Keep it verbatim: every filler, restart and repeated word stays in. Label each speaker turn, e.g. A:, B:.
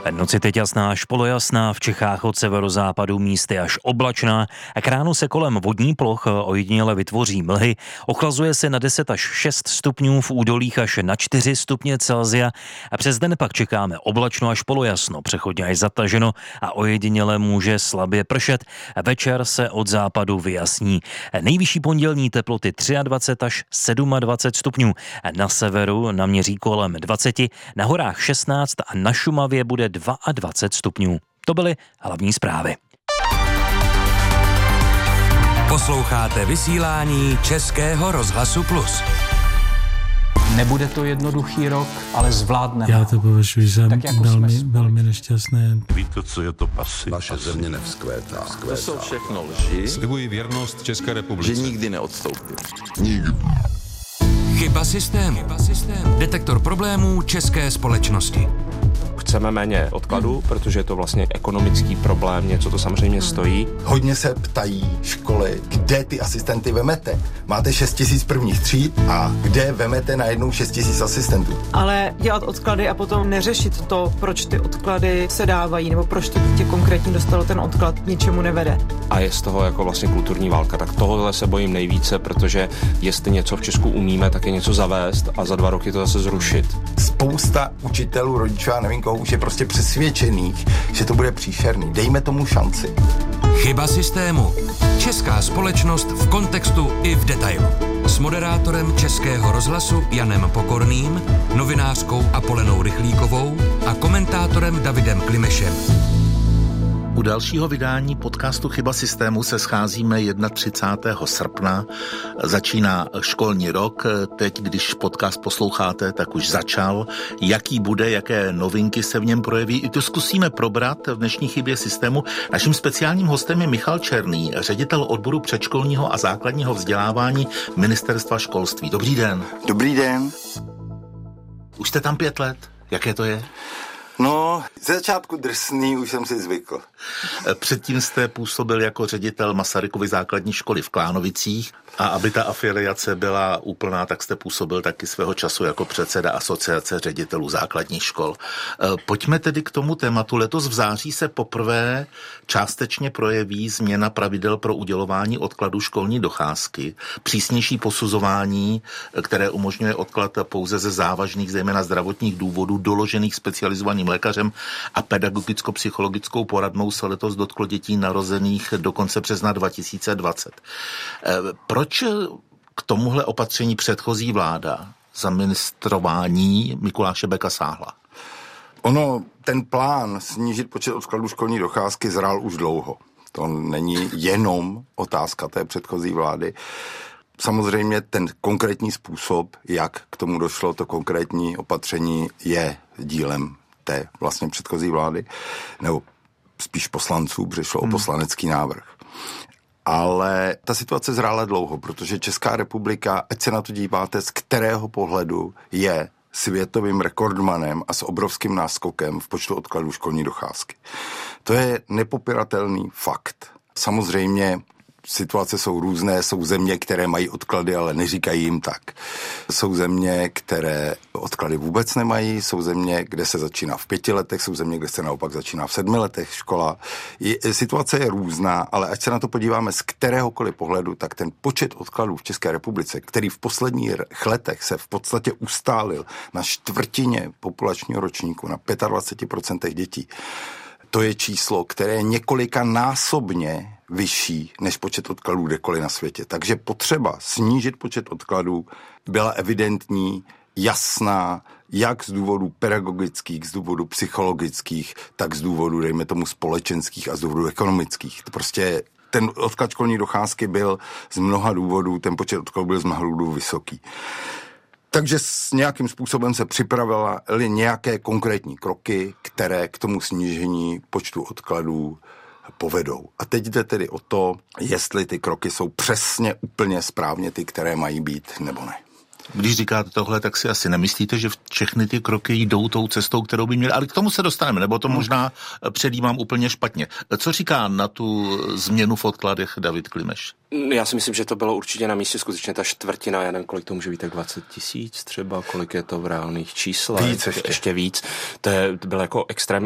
A: Noci teď jasná až polojasná, v Čechách od severozápadu místy až oblačná. K ránu se kolem vodní ploch ojediněle vytvoří mlhy. Ochlazuje se na deset až šest stupňů, v údolích až na čtyři stupně Celsia. A přes den pak čekáme oblačno až polojasno, přechodně až zataženo a ojediněle může slabě pršet. Večer se od západu vyjasní. Nejvyšší pondělní teploty dvacet tři až dvacet sedm stupňů. Na severu naměří kolem dvacet, na horách šestnáct a na Šumavě bude dvacet dva stupňů. To byly hlavní zprávy.
B: Posloucháte vysílání Českého rozhlasu Plus.
C: Nebude to jednoduchý rok, ale zvládneme.
D: Já to považuji za jako velmi, velmi nešťastné.
E: Víte, co je to pasy?
F: Naše země nevzkvétá.
G: To jsou všechno lži.
E: Slibuji věrnost České republice.
G: Že nikdy neodstoupím.
F: Nikdy.
B: Chyba systému. Detektor problémů české společnosti.
H: Chceme méně odkladu, protože je to vlastně ekonomický problém, něco to samozřejmě stojí.
F: Hodně se ptají školy, kde ty asistenty vemete. Máte šest tisíc prvních tříd a kde vemete najednou šest tisíc asistentů.
I: Ale dělat odklady a potom neřešit to, proč ty odklady se dávají, nebo proč to dítě konkrétně dostalo ten odklad, ničemu nevede.
H: A je z toho jako vlastně kulturní válka. Tak tohohle se bojím nejvíce, protože jestli něco v Česku umíme, tak je něco zavést a za dva roky to zase zrušit.
F: Spousta učitelů, rodičů, já nevím koho, už je prostě přesvědčených, že to bude příšerný. Dejme tomu šanci.
B: Chyba systému. Česká společnost v kontextu i v detailu. S moderátorem Českého rozhlasu Janem Pokorným, novinářkou Apolenou Rychlíkovou a komentátorem Davidem Klimešem.
J: U dalšího vydání podcastu Chyba systému se scházíme třicátého prvního srpna. Začíná školní rok. Teď, když podcast posloucháte, tak už začal. Jaký bude, jaké novinky se v něm projeví, i to zkusíme probrat v dnešní Chybě systému. Naším speciálním hostem je Michal Černý, ředitel odboru předškolního a základního vzdělávání Ministerstva školství. Dobrý den.
F: Dobrý den.
J: Už jste tam pět let. Jaké to je?
F: No, ze začátku drsný, už jsem si zvykl.
J: Předtím jste působil jako ředitel Masarykovy základní školy v Klánovicích a aby ta afiliace byla úplná, tak jste působil taky svého času jako předseda Asociace ředitelů základních škol. Pojďme tedy k tomu tématu. Letos v září se poprvé částečně projeví změna pravidel pro udělování odkladu školní docházky, přísnější posuzování, které umožňuje odklad pouze ze závažných, zejména zdravotních důvodů, doložených specializovaným lékařem a pedagogicko-psychologickou poradnou se letos dotklo dětí narozených do konce března dva tisíce dvacet. Proč k tomuhle opatření předchozí vláda za ministrování Mikuláše Beka sáhla?
F: Ono, ten plán snížit počet odkladů školní docházky zrál už dlouho. To není jenom otázka té předchozí vlády. Samozřejmě ten konkrétní způsob, jak k tomu došlo, to konkrétní opatření je dílem té vlastně předchozí vlády, nebo spíš poslanců, protože šlo hmm. o poslanecký návrh. Ale ta situace zrála dlouho, protože Česká republika, ať se na to díváte, z kterého pohledu je světovým rekordmanem a s obrovským náskokem v počtu odkladů školní docházky. To je nepopiratelný fakt. Samozřejmě situace jsou různé, jsou země, které mají odklady, ale neříkají jim tak. Jsou země, které odklady vůbec nemají, jsou země, kde se začíná v pěti letech, jsou země, kde se naopak začíná v sedmi letech škola. Je, situace je různá, ale ať se na to podíváme z kteréhokoliv pohledu, tak ten počet odkladů v České republice, který v posledních letech se v podstatě ustálil na čtvrtině populačního ročníku, na dvacet pět procent dětí, to je číslo, které je několikanásobně vyšší než počet odkladů kdekoliv na světě. Takže potřeba snížit počet odkladů byla evidentní, jasná, jak z důvodů pedagogických, z důvodů psychologických, tak z důvodů, dejme tomu, společenských a z důvodů ekonomických. To prostě ten odklad školní docházky byl z mnoha důvodů, ten počet odkladů byl z mnoha důvodů vysoký. Takže s nějakým způsobem se připravily nějaké konkrétní kroky, které k tomu snížení počtu odkladů povedou. A teď jde tedy o to, jestli ty kroky jsou přesně úplně správně ty, které mají být, nebo ne.
J: Když říkáte tohle, tak si asi nemyslíte, že všechny ty kroky jdou tou cestou, kterou by měly, ale k tomu se dostaneme, nebo to možná předjímám úplně špatně. Co říká na tu změnu v odkladech David Klimeš?
H: Já si myslím, že to bylo určitě na místě skutečně ta čtvrtina, já nevím, kolik to může být, tak dvacet tisíc třeba, kolik je to v reálných číslech.
F: Víc ještě.
H: ještě víc. To, je, to byl jako extrém